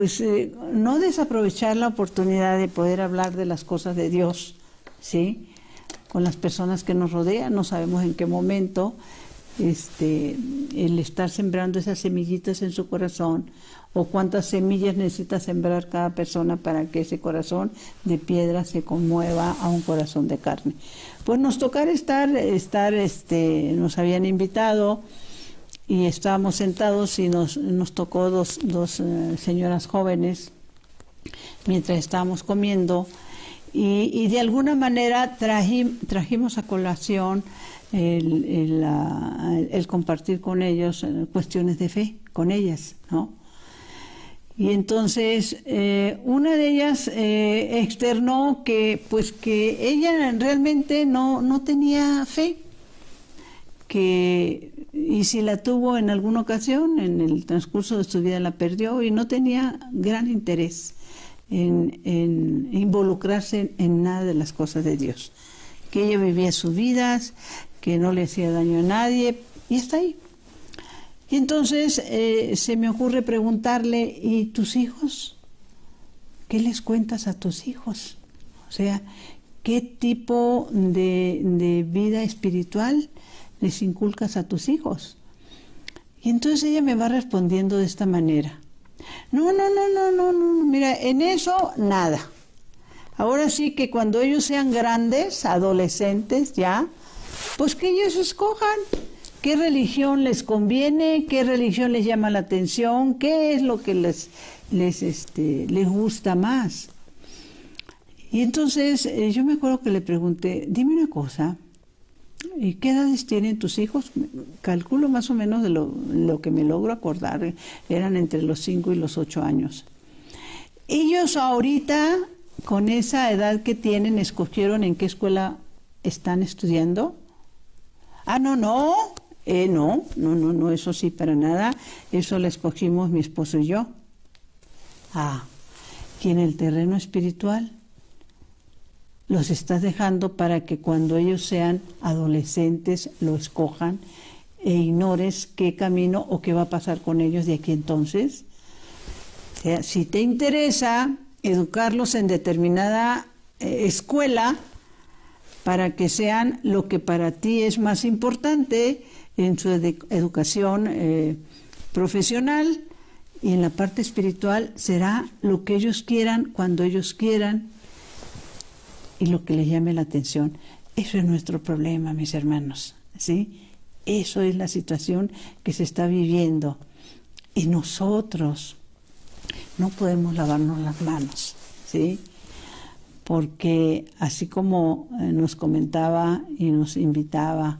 Pues no desaprovechar la oportunidad de poder hablar de las cosas de Dios, ¿sí? Con las personas que nos rodean, no sabemos en qué momento el estar sembrando esas semillitas en su corazón, o cuántas semillas necesita sembrar cada persona para que ese corazón de piedra se conmueva a un corazón de carne. Pues nos tocará nos habían invitado y estábamos sentados y nos tocó dos señoras jóvenes mientras estábamos comiendo y de alguna manera trajimos a colación el compartir con ellos cuestiones de fe, con ellas, ¿no? Y entonces una de ellas externó que ella realmente no tenía fe, y si la tuvo en alguna ocasión, en el transcurso de su vida la perdió y no tenía gran interés en involucrarse en nada de las cosas de Dios. Que ella vivía sus vidas, que no le hacía daño a nadie, y está ahí. Y entonces se me ocurre preguntarle, ¿y tus hijos? ¿Qué les cuentas a tus hijos? O sea, ¿qué tipo de vida espiritual les inculcas a tus hijos? Y entonces ella me va respondiendo de esta manera. No, mira, en eso nada. Ahora sí que cuando ellos sean grandes, adolescentes ya, pues que ellos escojan qué religión les conviene, qué religión les llama la atención, qué es lo que les gusta más. Y entonces yo me acuerdo que le pregunté, dime una cosa, ¿y qué edades tienen tus hijos? Calculo más o menos de lo que me logro acordar, eran entre los 5 y los 8 años. Ellos ahorita, con esa edad que tienen, escogieron en qué escuela están estudiando. Ah, no, eso sí, para nada, eso la escogimos mi esposo y yo. Ah, y en el terreno espiritual los estás dejando para que cuando ellos sean adolescentes lo escojan e ignores qué camino o qué va a pasar con ellos de aquí entonces. O sea, si te interesa educarlos en determinada escuela para que sean lo que para ti es más importante en su educación profesional, y en la parte espiritual será lo que ellos quieran, cuando ellos quieran, y lo que les llame la atención. Eso es nuestro problema, mis hermanos, ¿sí? Eso es la situación que se está viviendo. Y nosotros no podemos lavarnos las manos, ¿sí? Porque así como nos comentaba y nos invitaba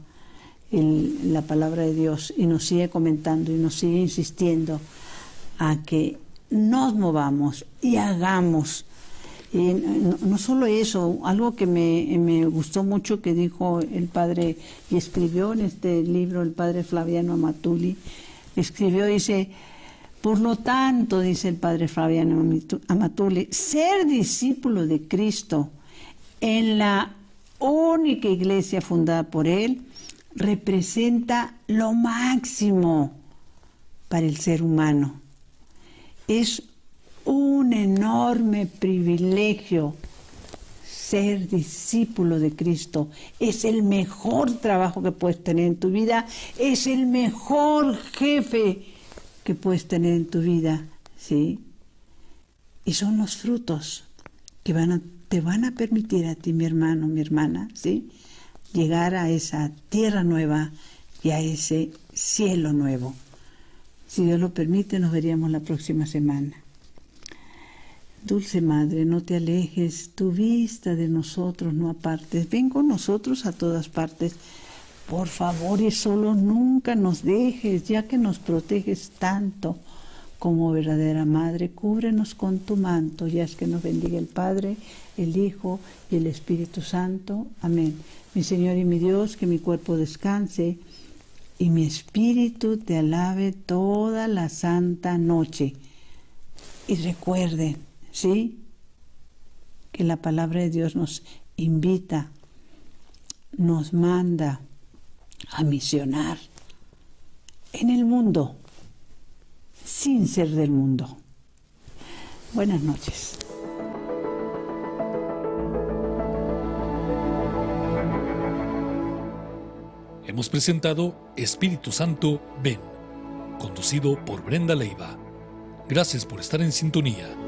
la palabra de Dios, y nos sigue comentando y nos sigue insistiendo a que nos movamos y hagamos. Y no solo eso, algo que me gustó mucho que dijo el padre y escribió en este libro el padre Flaviano Amatuli, escribió, dice, por lo tanto, dice el padre Flaviano Amatuli, ser discípulo de Cristo en la única iglesia fundada por él representa lo máximo para el ser humano. Es un enorme privilegio ser discípulo de Cristo. Es el mejor trabajo que puedes tener en tu vida, es el mejor jefe que puedes tener en tu vida, ¿sí? Y son los frutos que te van a permitir a ti, mi hermano, mi hermana, ¿sí?, llegar a esa tierra nueva y a ese cielo nuevo. Si Dios lo permite, nos veríamos la próxima semana. Dulce Madre, no te alejes, tu vista de nosotros no apartes. Ven con nosotros a todas partes. Por favor, y solo nunca nos dejes, ya que nos proteges tanto como verdadera Madre. Cúbrenos con tu manto, y haz que nos bendiga el Padre, el Hijo y el Espíritu Santo. Amén. Mi Señor y mi Dios, que mi cuerpo descanse y mi espíritu te alabe toda la santa noche. Y recuerden, ¿sí?, que la palabra de Dios nos invita, nos manda a misionar en el mundo, sin ser del mundo. Buenas noches. Hemos presentado Espíritu Santo, ven, conducido por Brenda Leiva. Gracias por estar en sintonía.